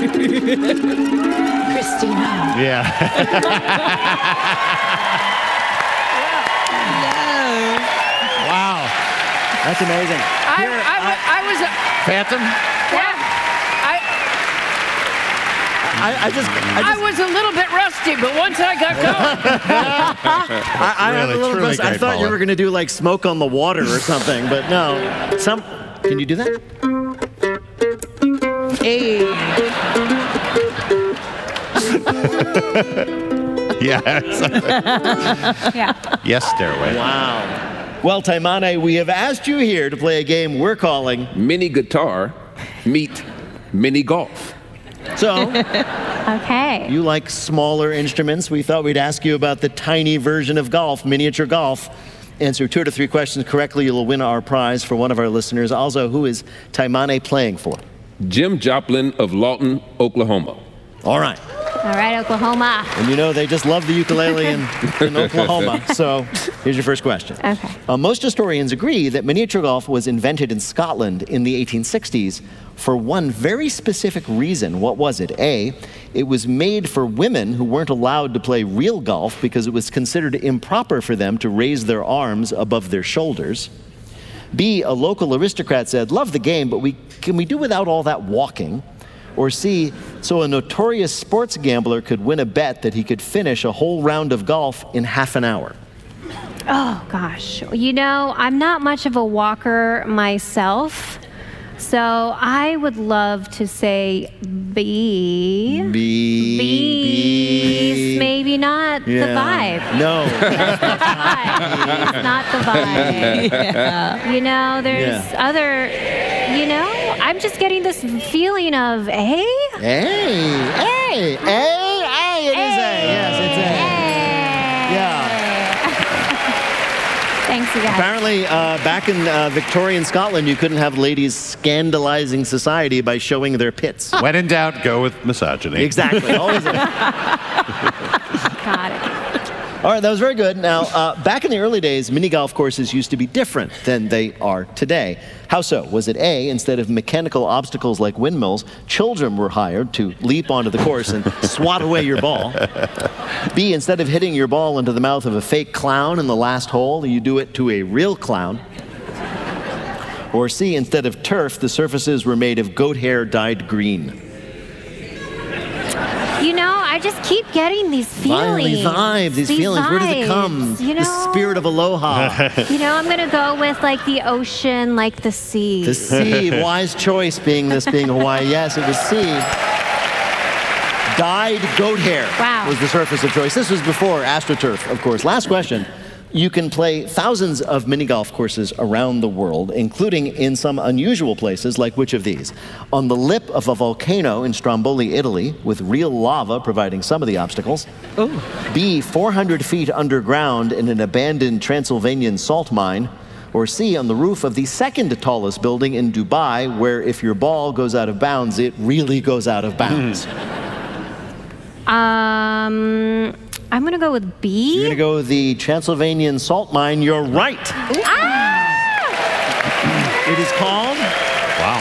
Christina. Yeah. Wow. That's amazing. I was... Phantom? Yeah. I was a little bit rusty, but once I got going... I have a little bit. I thought you were going to do like Smoke on the Water or something, but no. Can you do that? Hey. Yeah. Yes, Stairway. Wow. Well, Taimane, we have asked you here to play a game we're calling Mini Guitar Meet Mini Golf. So, Okay. you like smaller instruments. We thought we'd ask you about the tiny version of golf, miniature golf. Answer 2 to 3 questions correctly, you'll win our prize for one of our listeners. Also, who is Taimane playing for? Jim Joplin of Lawton, Oklahoma. All right. All right, Oklahoma. And you know they just love the ukulele in Oklahoma. So here's your first question. Okay. Most historians agree that miniature golf was invented in Scotland in the 1860s for one very specific reason. What was it? A, it was made for women who weren't allowed to play real golf because it was considered improper for them to raise their arms above their shoulders. B, a local aristocrat said, love the game, but can we do without all that walking? Or C, so a notorious sports gambler could win a bet that he could finish a whole round of golf in half an hour. Oh, gosh. You know, I'm not much of a walker myself, so I would love to say B. B. Maybe not the vibe. No. It's not the vibe. Yeah. You know, there's other, I'm just getting this feeling of A. A. It is A. Yes, it's A. Yeah. Thanks, you guys. Apparently, back in Victorian Scotland, you couldn't have ladies scandalizing society by showing their pits. When in doubt, go with misogyny. Exactly. Always A. Got it. All right, that was very good. Now, back in the early days, mini golf courses used to be different than they are today. How so? Was it A, instead of mechanical obstacles like windmills, children were hired to leap onto the course and swat away your ball? B, instead of hitting your ball into the mouth of a fake clown in the last hole, you do it to a real clown? Or C, instead of turf, the surfaces were made of goat hair dyed green? I just keep getting these feelings. These feelings. Where does it come? The spirit of aloha. I'm going to go with like the ocean, like the sea. The sea. Wise choice being Hawaii. Yes, it was sea. Dyed goat hair was the surface of choice. This was before AstroTurf, of course. Last question. You can play thousands of mini golf courses around the world, including in some unusual places, like which of these? On the lip of a volcano in Stromboli, Italy, with real lava providing some of the obstacles. Oh. B, 400 feet underground in an abandoned Transylvanian salt mine. Or C, on the roof of the second tallest building in Dubai, where if your ball goes out of bounds, it really goes out of bounds. I'm going to go with B. You're going to go with the Transylvanian salt mine. You're right. It is called... Wow.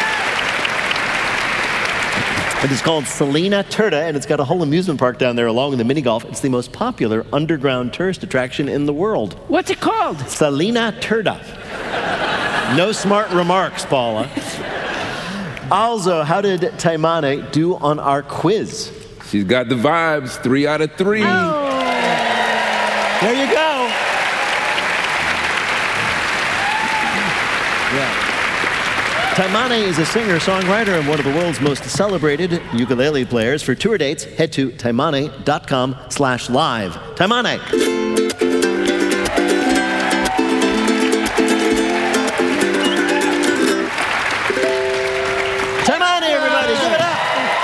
It is called Salina Turda, and it's got a whole amusement park down there along with the mini golf. It's the most popular underground tourist attraction in the world. What's it called? Salina Turda. No smart remarks, Paula. Also, how did Taimane do on our quiz? She's got the vibes, 3 out of 3. Oh. There you go. Taimane is a singer-songwriter and one of the world's most celebrated ukulele players. For tour dates, head to taimane.com/live. Taimane. Taimane, everybody, give it up.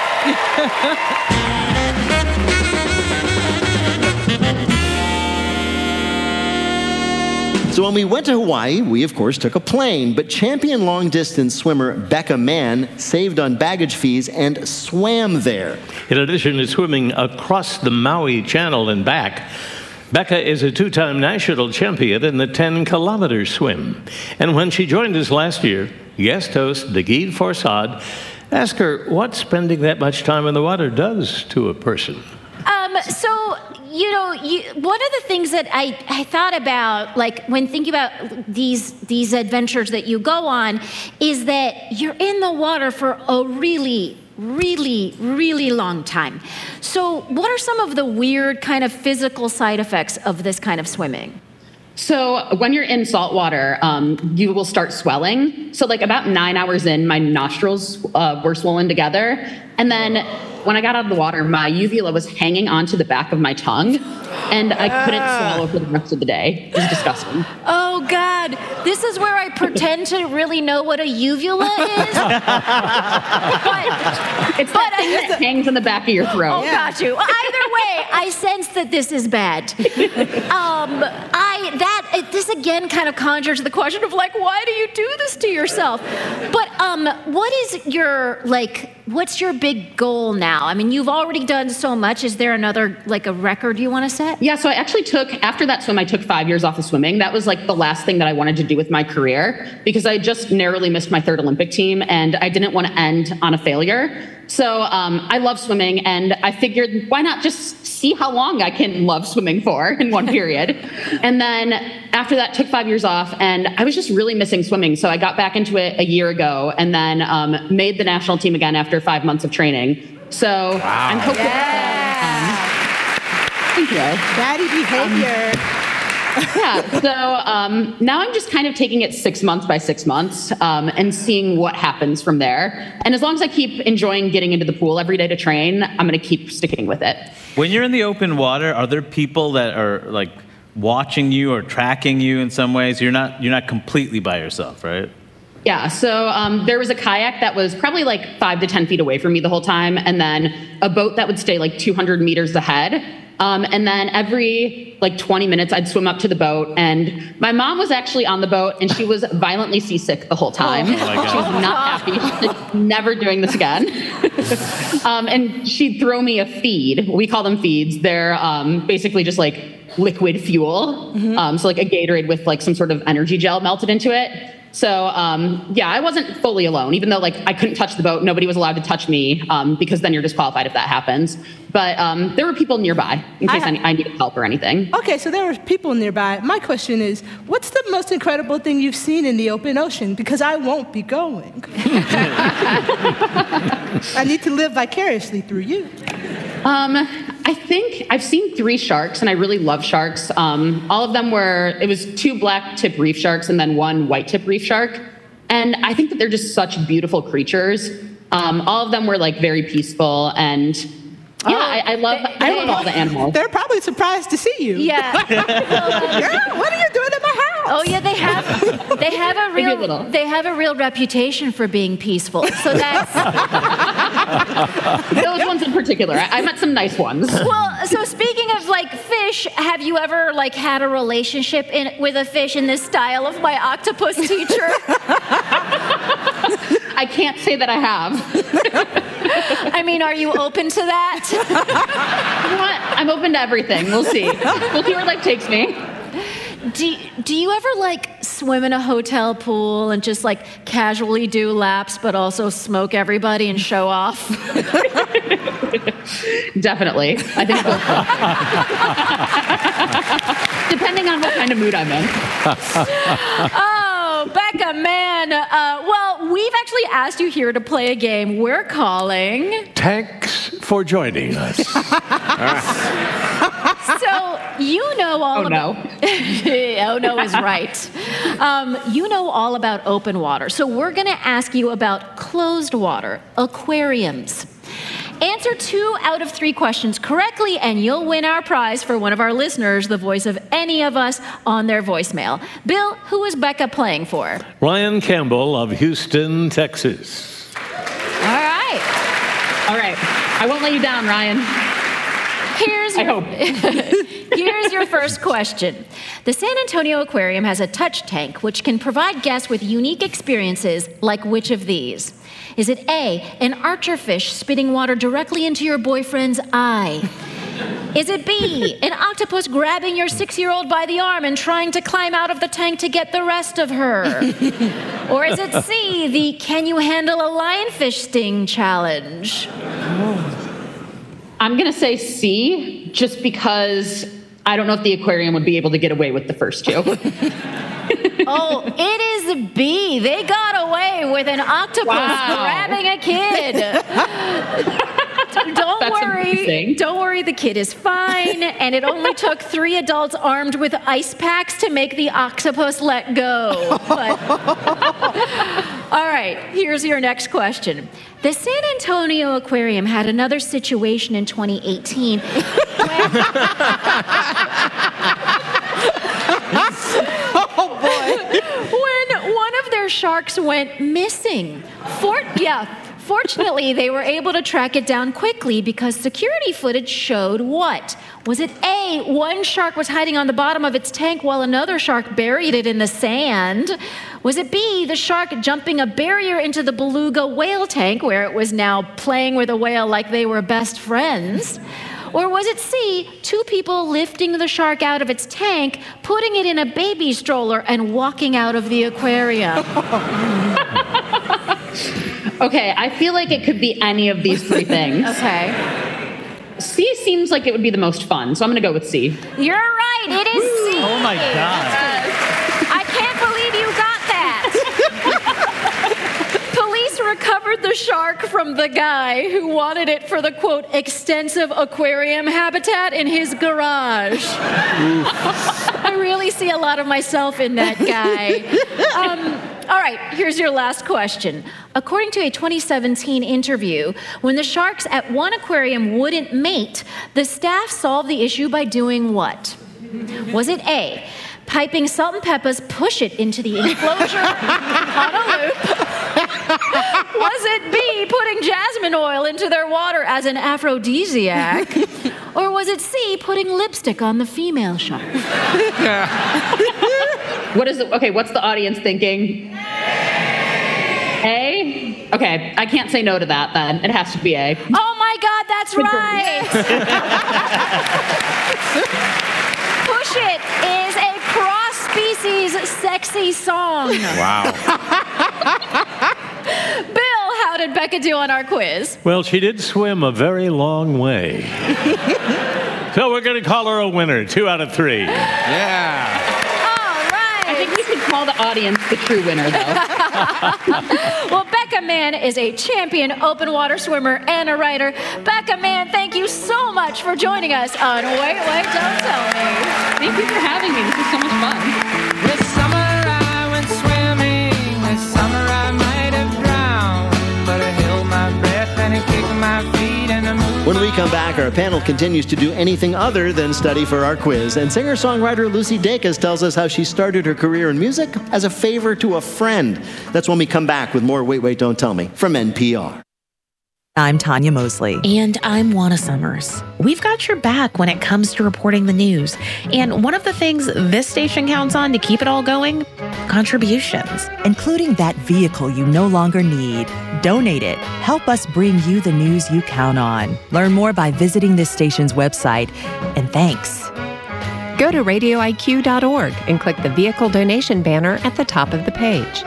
So when we went to Hawaii, we of course took a plane, but champion long-distance swimmer Becca Mann saved on baggage fees and swam there. In addition to swimming across the Maui Channel and back, Becca is a 2-time national champion in the 10-kilometer swim. And when she joined us last year, guest host Nagid Farsad Ask her what spending that much time in the water does to a person. So, one of the things that I thought about, like when thinking about these adventures that you go on, is that you're in the water for a really, really, really long time. So what are some of the weird kind of physical side effects of this kind of swimming? So when you're in salt water, you will start swelling. So like about 9 hours in, my nostrils were swollen together. And then when I got out of the water, my uvula was hanging onto the back of my tongue, and I couldn't swallow for the rest of the day. It was disgusting. Oh, God. This is where I pretend to really know what a uvula is. It's that thing that hangs in the back of your throat. Oh, got you. Either way, I sense that this is bad. This again kind of conjures the question of like, why do you do this to yourself? But what is your what's your big goal now? I mean, you've already done so much. Is there another a record you want to set? Yeah, so I actually after that swim, I took 5 years off of swimming. That was like the last thing that I wanted to do with my career because I just narrowly missed my 3rd Olympic team and I didn't want to end on a failure. So I love swimming, and I figured why not just see how long I can love swimming for in one period. And then after that, took 5 years off, and I was just really missing swimming. So I got back into it a year ago, and then made the national team again after 5 months of training. So I'm hoping. Thank you. Daddy behavior. So now I'm just kind of taking it 6 months by 6 months and seeing what happens from there. And as long as I keep enjoying getting into the pool every day to train, I'm going to keep sticking with it. When you're in the open water, are there people that are like watching you or tracking you in some ways? You're not completely by yourself, right? Yeah, so there was a kayak that was probably like 5 to 10 feet away from me the whole time, and then a boat that would stay like 200 meters ahead. And then every 20 minutes, I'd swim up to the boat, and my mom was actually on the boat, and she was violently seasick the whole time. Oh my God. She was not happy. She's like, never doing this again. And she'd throw me a feed. We call them feeds. They're basically just like liquid fuel. So like a Gatorade with like some sort of energy gel melted into it. So, I wasn't fully alone, even though I couldn't touch the boat. Nobody was allowed to touch me because then you're disqualified if that happens. But there were people nearby in case I needed help or anything. Okay, so there were people nearby. My question is, what's the most incredible thing you've seen in the open ocean? Because I won't be going. I need to live vicariously through you. I think I've seen 3 sharks, and I really love sharks. All of them it was 2 black tip reef sharks and then 1 white tip reef shark. And I think that they're just such beautiful creatures. All of them were very peaceful, and I love all the animals. They're probably surprised to see you. Yeah. Girl, what are you doing in my house? Oh yeah, they have a real reputation for being peaceful. So that's those ones in particular. I met some nice ones. Well, so speaking of fish, have you ever had a relationship with a fish in this style of my octopus teacher? I can't say that I have. I mean, are you open to that? You know what? I'm open to everything. We'll see. We'll see where life takes me. Do you ever swim in a hotel pool and just casually do laps, but also smoke everybody and show off? Definitely. I think both. Depending on what kind of mood I'm in. Oh, Becca, man. Well, we've actually asked you here to play a game we're calling... Thanks for joining us. So, you know all about... Oh, no is right. You know all about open water. So we're going to ask you about closed water, aquariums. Answer 2 out of 3 questions correctly, and you'll win our prize for one of our listeners, the voice of any of us on their voicemail. Bill, who is Becca playing for? Ryan Campbell of Houston, Texas. All right. All right. I won't let you down, Ryan. Here's your first question. The San Antonio Aquarium has a touch tank which can provide guests with unique experiences like which of these? Is it A, an archerfish spitting water directly into your boyfriend's eye? Is it B, an octopus grabbing your 6-year-old by the arm and trying to climb out of the tank to get the rest of her? Or is it C, the can you handle a lionfish sting challenge? I'm going to say C, just because I don't know if the aquarium would be able to get away with the first two. Oh, it is B. They got away with an octopus grabbing a kid. Don't worry, the kid is fine, and it only took 3 adults armed with ice packs to make the octopus let go. But, all right, here's your next question. The San Antonio Aquarium had another situation in 2018 when one of their sharks went missing. Fortunately, they were able to track it down quickly because security footage showed what? Was it A, one shark was hiding on the bottom of its tank while another shark buried it in the sand? Was it B, the shark jumping a barrier into the beluga whale tank where it was now playing with a whale like they were best friends? Or was it C, 2 people lifting the shark out of its tank, putting it in a baby stroller, and walking out of the aquarium? Okay, I feel like it could be any of these 3 things. Okay. C seems like it would be the most fun, so I'm going to go with C. You're right, it is C. Oh my God. I can't believe you got that. Police recovered the shark from the guy who wanted it for the, quote, extensive aquarium habitat in his garage. I really see a lot of myself in that guy. All right, here's your last question. According to a 2017 interview, when the sharks at one aquarium wouldn't mate, the staff solved the issue by doing what? Was it A, piping salt and peppers, push it into the enclosure on a loop? Was it B, putting jasmine oil into their water as an aphrodisiac? Or was it C, putting lipstick on the female shark? What's the audience thinking? A? Okay, I can't say no to that then. It has to be A. Oh my God, that's right! Push It is a cross-species sexy song. Wow. Bill, how did Becca do on our quiz? Well, she did swim a very long way. So we're going to call her a winner, 2 out of 3. Yeah. I think we should call the audience the true winner, though. Well, Becca Mann is a champion open water swimmer and a writer. Becca Mann, thank you so much for joining us on Wait, Don't Tell Me. Thank you for having me. This was so much fun. This summer I went swimming. This summer I might have drowned, but I held my breath and I kicked my feet and I moved. When we come back, our panel continues to do anything other than study for our quiz. And singer-songwriter Lucy Dacus tells us how she started her career in music as a favor to a friend. That's when we come back with more Wait, Don't Tell Me from NPR. I'm Tanya Mosley. And I'm Juana Summers. We've got your back when it comes to reporting the news. And one of the things this station counts on to keep it all going, contributions. Including that vehicle you no longer need. Donate it. Help us bring you the news you count on. Learn more by visiting this station's website. And thanks. Go to radioiq.org and click the vehicle donation banner at the top of the page.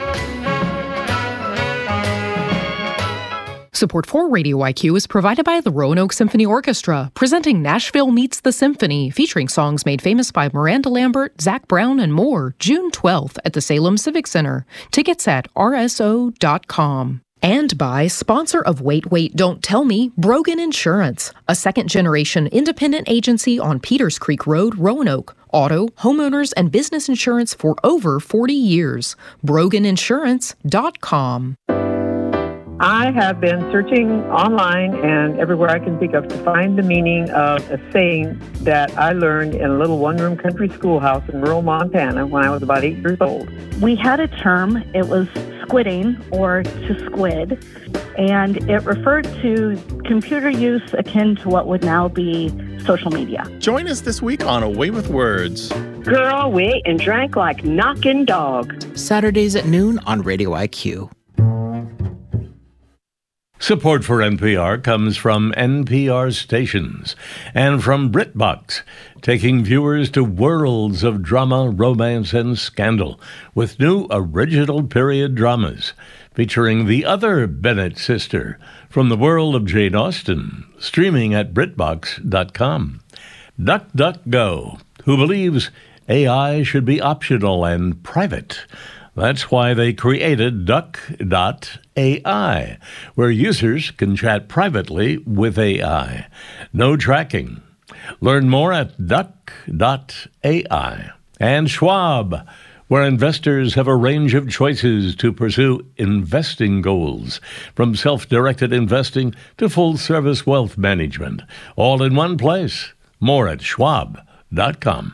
Support for Radio IQ is provided by the Roanoke Symphony Orchestra, presenting Nashville Meets the Symphony, featuring songs made famous by Miranda Lambert, Zach Brown, and more, June 12th at the Salem Civic Center. Tickets at rso.com. And by sponsor of Wait, Don't Tell Me, Brogan Insurance, a second-generation independent agency on Peters Creek Road, Roanoke. Auto, homeowners, and business insurance for over 40 years. BroganInsurance.com. I have been searching online and everywhere I can think of to find the meaning of a saying that I learned in a little one-room country schoolhouse in rural Montana when I was about 8 years old. We had a term, it was squidding or to squid, and it referred to computer use akin to what would now be social media. Join us this week on Away with Words. Girl, we ate and drank like knocking dog. Saturdays at noon on Radio IQ. Support for NPR comes from NPR stations and from BritBox, taking viewers to worlds of drama, romance, and scandal with new original period dramas featuring the other Bennett sister from the world of Jane Austen, streaming at BritBox.com. DuckDuckGo, who believes AI should be optional and private. That's why they created Duck.ai, where users can chat privately with AI. No tracking. Learn more at Duck.ai. And Schwab, where investors have a range of choices to pursue investing goals, from self-directed investing to full-service wealth management, all in one place. More at Schwab.com.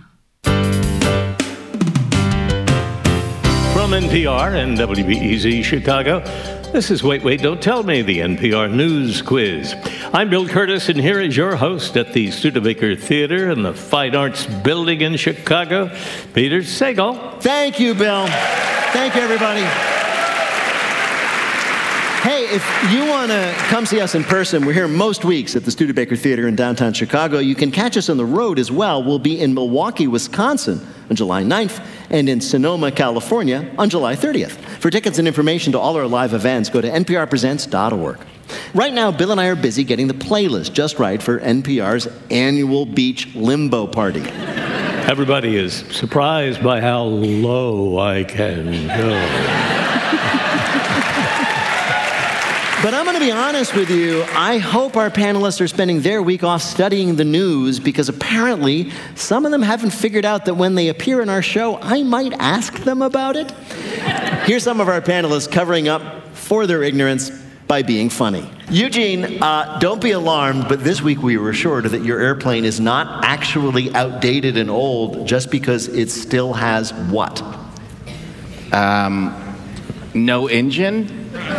From NPR and WBEZ Chicago, this is Wait, Wait, Don't Tell Me, the NPR News Quiz. I'm Bill Curtis, and here is your host at the Studebaker Theater in the Fine Arts Building in Chicago, Peter Sagal. Thank you, Bill. Thank you, everybody. Hey, if you want to come see us in person, we're here most weeks at the Studebaker Theater in downtown Chicago. You can catch us on the road as well. We'll be in Milwaukee, Wisconsin on July 9th and in Sonoma, California on July 30th. For tickets and information to all our live events, go to nprpresents.org. Right now, Bill and I are busy getting the playlist just right for NPR's annual Beach Limbo Party. Everybody is surprised by how low I can go. But I'm going to be honest with you, I hope our panelists are spending their week off studying the news, because apparently some of them haven't figured out that when they appear in our show, I might ask them about it. Here's some of our panelists covering up for their ignorance by being funny. Eugene, don't be alarmed, but this week we were assured that your airplane is not actually outdated and old just because it still has what? No engine?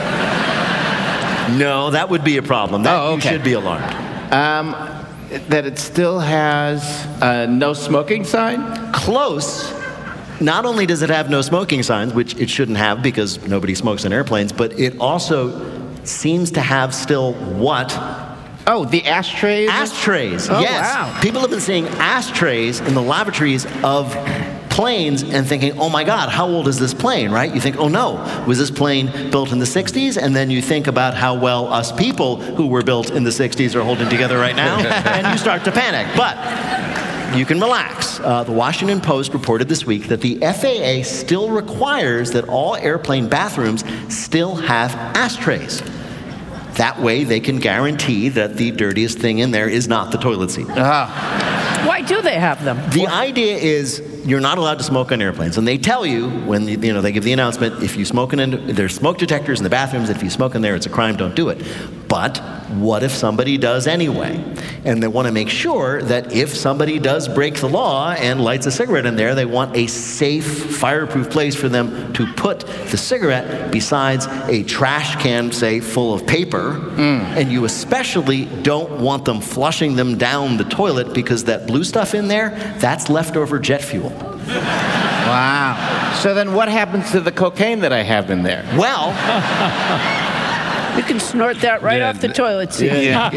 No, that would be a problem. You should be alarmed. That it still has no smoking sign? Close. Not only does it have no smoking signs, which it shouldn't have because nobody smokes in airplanes, but it also seems to have still what? Oh, the ashtrays? Ashtrays, oh, yes. Wow. People have been seeing ashtrays in the lavatories of planes and thinking, oh my God, how old is this plane, right? You think, oh no, was this plane built in the 60s? And then you think about how well us people who were built in the 60s are holding together right now, and you start to panic. But you can relax. The Washington Post reported this week that the FAA still requires that all airplane bathrooms still have ashtrays. That way they can guarantee that the dirtiest thing in there is not the toilet seat. Why do they have them? The idea is you're not allowed to smoke on airplanes, and they tell you when they give the announcement, if you smoke there's smoke detectors in the bathrooms. If you smoke in there, it's a crime. Don't do it. But what if somebody does anyway? And they want to make sure that if somebody does break the law and lights a cigarette in there, they want a safe, fireproof place for them to put the cigarette besides a trash can, say, full of paper. And you especially don't want them flushing them down the toilet, because that blue stuff in there, that's leftover jet fuel. Wow. So then what happens to the cocaine that I have in there? Well, you can snort that right off the toilet seat.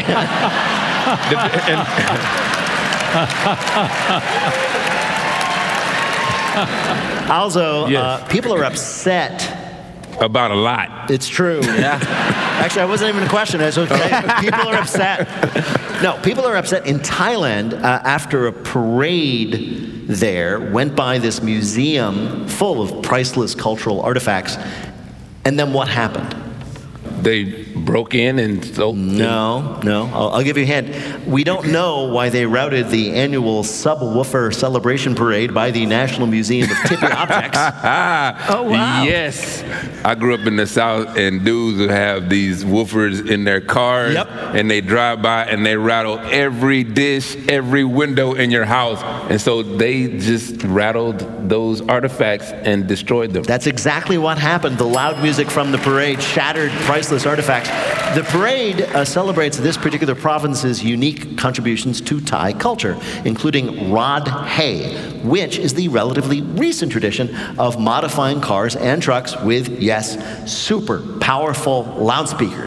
Also, people are upset about a lot. It's true. Yeah. Actually, I wasn't even a question. I was okay. People are upset. No, people are upset in Thailand after a parade there went by this museum full of priceless cultural artifacts. And then what happened? They broke in and stole? No. I'll give you a hint. We don't know why they routed the annual subwoofer celebration parade by the National Museum of Tippy Objects. Oh, wow. Yes. I grew up in the South, and dudes would have these woofers in their cars, and they drive by and they rattle every dish, every window in your house. And so they just rattled those artifacts and destroyed them. That's exactly what happened. The loud music from the parade shattered priceless artifacts. The parade celebrates this particular province's unique contributions to Thai culture, including Rod Hay, which is the relatively recent tradition of modifying cars and trucks with, yes, super powerful loudspeakers.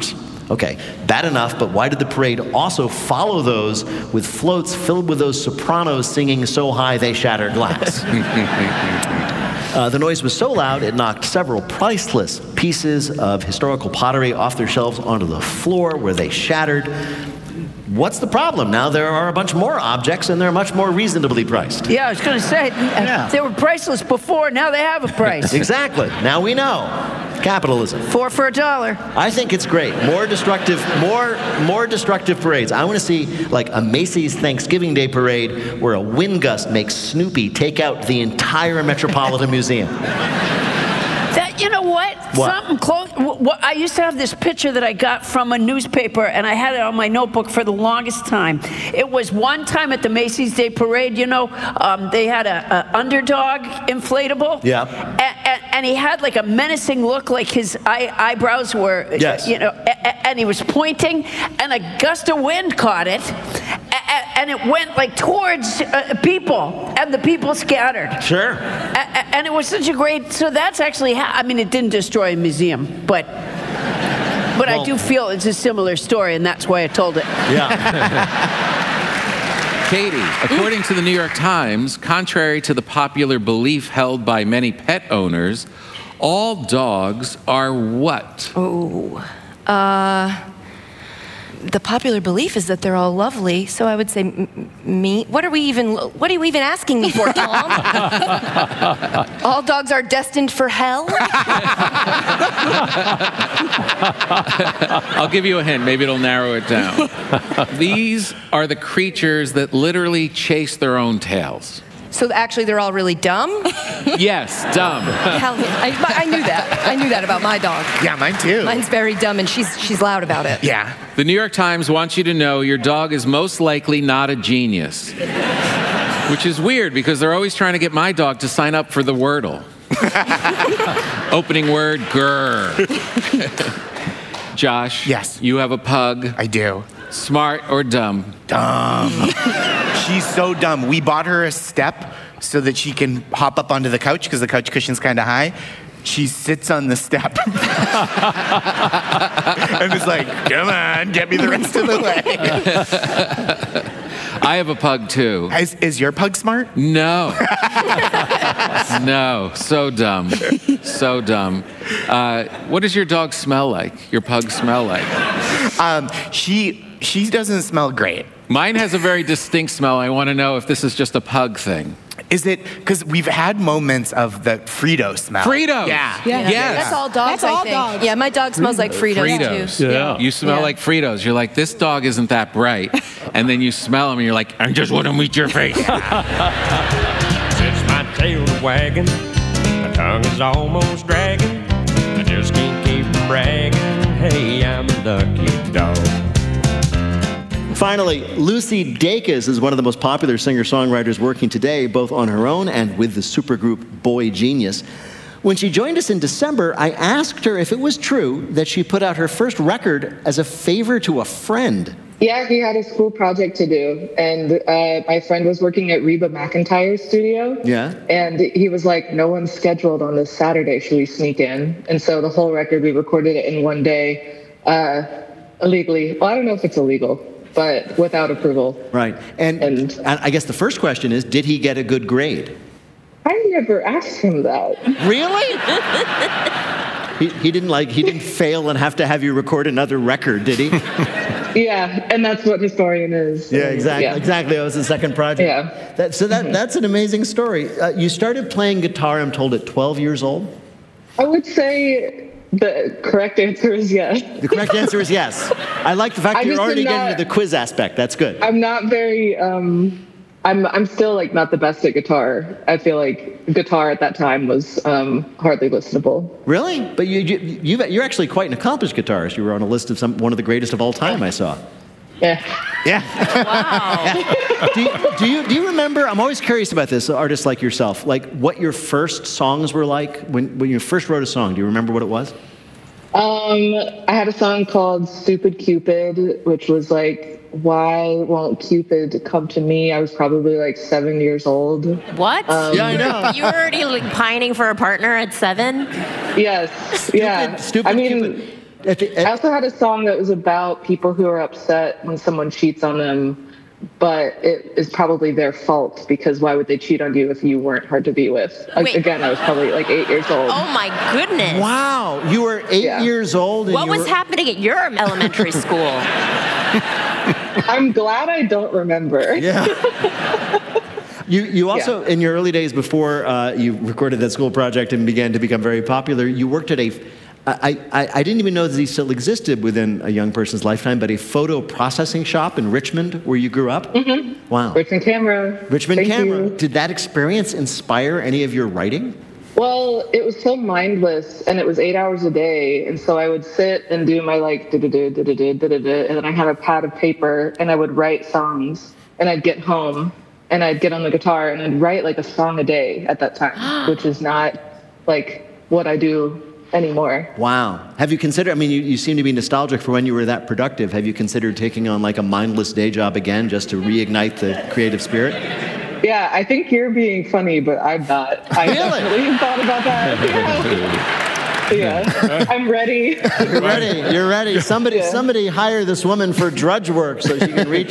Okay, bad enough, but why did the parade also follow those with floats filled with those sopranos singing so high they shatter glass? The noise was so loud it knocked several priceless pieces of historical pottery off their shelves onto the floor where they shattered. What's the problem? Now there are a bunch more objects and they're much more reasonably priced. Yeah, I was going to say, they were priceless before, now they have a price. Exactly. Now we know. Capitalism. 4 for $1. I think it's great. More destructive parades. I want to see like a Macy's Thanksgiving Day parade where a wind gust makes Snoopy take out the entire Metropolitan Museum. You know what? Something close. I used to have this picture that I got from a newspaper, and I had it on my notebook for the longest time. It was one time at the Macy's Day Parade, they had a underdog inflatable. Yeah. And he had like a menacing look, like his eyebrows were, and he was pointing, and a gust of wind caught it, and it went like towards people, and the people scattered. Sure. And it was such a great, so that's actually, it didn't destroy a museum, but I do feel it's a similar story, and that's why I told it. Yeah. Katie, according to the New York Times, contrary to the popular belief held by many pet owners, all dogs are what? The popular belief is that they're all lovely, so I would say me. What are you even asking me for, Tom? All dogs are destined for hell? I'll give you a hint. Maybe it'll narrow it down. These are the creatures that literally chase their own tails. So actually they're all really dumb? Yes, dumb. Hell yeah. I knew that. I knew that about my dog. Yeah, mine too. Mine's very dumb, and she's loud about it. Yeah. The New York Times wants you to know your dog is most likely not a genius. Which is weird, because they're always trying to get my dog to sign up for the Wordle. Opening word, grr. Josh. Yes. You have a pug. I do. Smart or dumb? Dumb. She's so dumb. We bought her a step so that she can hop up onto the couch because the couch cushion's kind of high. She sits on the step and is like, come on, get me the rest of the way. I have a pug too. Is your pug smart? No. No, so dumb. So dumb. What does your dog smell like? Your pug smell like? She doesn't smell great. Mine has a very distinct smell. I want to know if this is just a pug thing. Is it, because we've had moments of the Frito smell. Fritos. Yeah. Yes. That's all dogs, I think. Dogs. Yeah, my dog smells like Fritos, too. Yeah. You smell like Fritos. You're like, this dog isn't that bright. And then you smell them and you're like, I just want to meet your face. Sits my tail wagging, my tongue is almost dragging. I just can't keep bragging. Hey, I'm a lucky dog. Finally, Lucy Dacus is one of the most popular singer-songwriters working today, both on her own and with the supergroup Boy Genius. When she joined us in December, I asked her if it was true that she put out her first record as a favor to a friend. Yeah, we had a school project to do, and my friend was working at Reba McEntire's studio. Yeah. And he was like, no one's scheduled on this Saturday, should we sneak in? And so the whole record, we recorded it in one day, illegally. Well, I don't know if it's illegal, but without approval. Right. And I guess the first question is, did he get a good grade? I never asked him that. Really? He didn't fail and have to have you record another record, did he? Yeah, and that's what Historian is. Yeah, exactly. Yeah. Exactly. That was the second project. Yeah. That's an amazing story. You started playing guitar, I'm told, at 12 years old? I would say the correct answer is yes. The correct answer is yes. I like the fact that you're already getting to the quiz aspect. That's good. I'm not very, I'm still like not the best at guitar. I feel like guitar at that time was hardly listenable. Really? But you're actually quite an accomplished guitarist. You were on a list of one of the greatest of all time, I saw. Yeah. Yeah. Wow. Do you remember, I'm always curious about this, artists like yourself, like what your first songs were like when you first wrote a song. Do you remember what it was? I had a song called Stupid Cupid, which was like, why won't Cupid come to me? I was probably like 7 years old. What? Yeah, I know. You were already like pining for a partner at 7? Yes. Stupid Cupid. I also had a song that was about people who are upset when someone cheats on them, but it is probably their fault because why would they cheat on you if you weren't hard to be with? Wait. Again, I was probably like 8 years old. Oh my goodness. Wow, you were 8 years old. And What was happening at your elementary school? I'm glad I don't remember. Yeah. You also, in your early days before you recorded that school project and began to become very popular, you worked at I didn't even know that these still existed within a young person's lifetime, but a photo processing shop in Richmond, where you grew up? Mm-hmm. Wow. Richmond Camera. Richmond Thank Camera. you. Did that experience inspire any of your writing? Well, it was so mindless, and it was 8 hours a day, and so I would sit and do my like da-da-da, da-da-da, da-da-da, and then I had a pad of paper, and I would write songs, and I'd get home, and I'd get on the guitar, and I'd write like a song a day at that time, which is not like what I do anymore. Wow. Have you considered, I mean, you seem to be nostalgic for when you were that productive. Have you considered taking on like a mindless day job again just to reignite the creative spirit? Yeah, I think you're being funny, but I'm not. I definitely thought about that. Yeah. I'm ready. You're ready. Somebody hire this woman for drudge work so she can reach